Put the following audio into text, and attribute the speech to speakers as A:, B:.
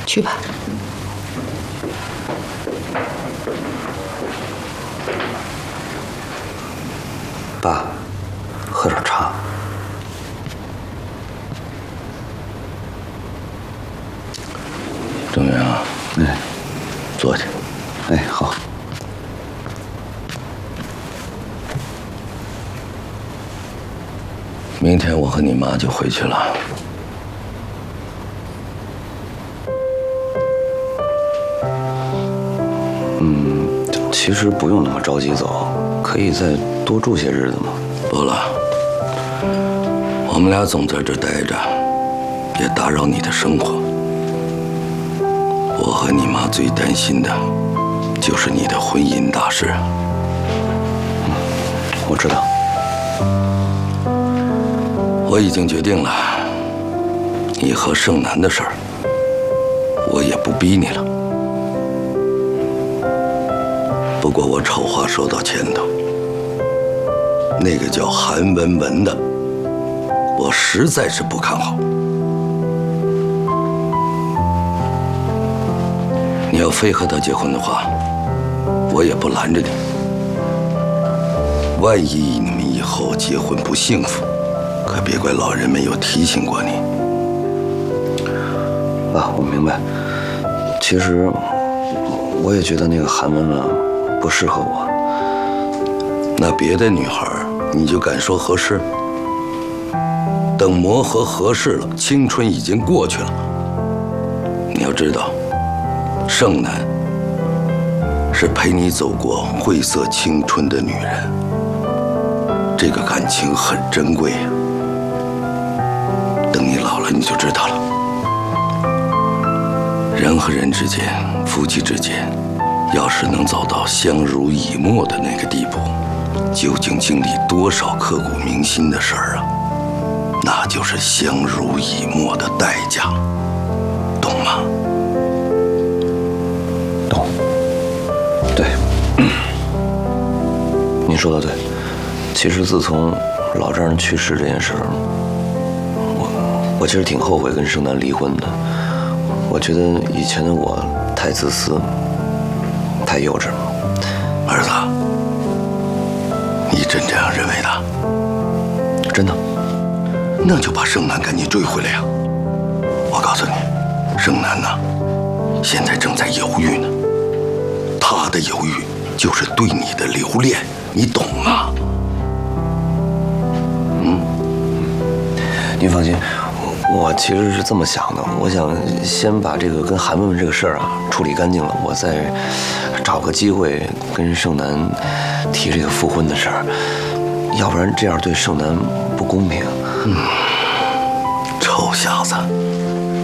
A: 去吧。
B: 爸，喝点茶。
C: 郑源啊，坐下。
B: 好。
C: 明天我和你妈就回去了。
B: 其实不用那么着急走，可以再多住些日子嘛。
C: 不了，我们俩总在这待着，也打扰你的生活。我和你妈最担心的，就是你的婚姻大事。
B: 我知道。
C: 我已经决定了，你和盛楠的事儿，我也不逼你了。不过我丑话说到前头，那个叫韩文文的，我实在是不看好。你要非和他结婚的话，我也不拦着你。万一你们以后结婚不幸福，可别怪老人没有提醒过你。
B: 爸，我明白。其实我也觉得那个韩文文不适合我。
C: 那别的女孩你就敢说合适？等磨合合适了，青春已经过去了。你要知道，盛楠是陪你走过晦涩青春的女人，这个感情很珍贵呀。等你老了，你就知道了。人和人之间，夫妻之间，要是能走到相濡以沫的那个地步，究竟经历多少刻骨铭心的事儿啊？那就是相濡以沫的代价，懂吗？
B: 懂。对，您说的对。其实自从老丈人去世这件事，我其实挺后悔跟盛楠离婚的。我觉得以前的我太自私，太幼稚了。
C: 儿子，你真这样认为的？
B: 真的。
C: 那就把盛楠赶紧追回来呀！我告诉你，盛楠呐，现在正在犹豫呢。他的犹豫就是对你的留恋，你懂吗？
B: 您放心，我其实是这么想的，我想先把这个跟韩文文这个事儿啊处理干净了，我再找个机会跟盛楠提这个复婚的事儿，要不然这样对盛楠不公平。
C: 臭小子，